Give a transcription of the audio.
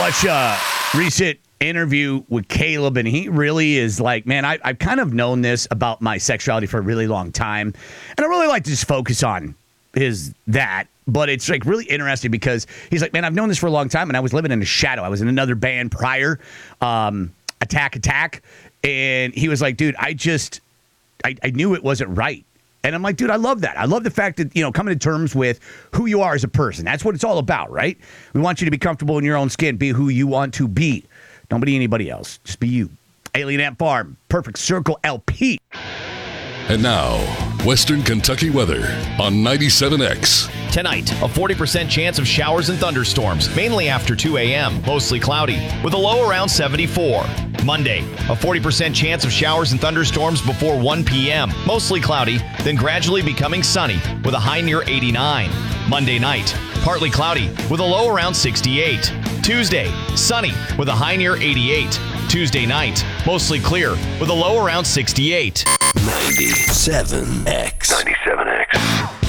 watched a recent interview with Caleb, and he really is like, man, I've kind of known this about my sexuality for a really long time, and I really like to just focus on that. But it's like really interesting because he's like, man, I've known this for a long time, and I was living in a shadow. I was in another band prior, Attack, and he was like, dude, I knew it wasn't right. And I'm like, dude, I love that. I love the fact that, coming to terms with who you are as a person. That's what it's all about, right? We want you to be comfortable in your own skin, be who you want to be. Don't be anybody else. Just be you. Alien Ant Farm, Perfect Circle LP. And now, Western Kentucky weather on 97X. Tonight, a 40% chance of showers and thunderstorms, mainly after 2 a.m., mostly cloudy, with a low around 74. Monday, a 40% chance of showers and thunderstorms before 1 p.m., mostly cloudy, then gradually becoming sunny, with a high near 89. Monday night, partly cloudy, with a low around 68. Tuesday, sunny, with a high near 88. Tuesday night, mostly clear, with a low around 68. 97X. 97X.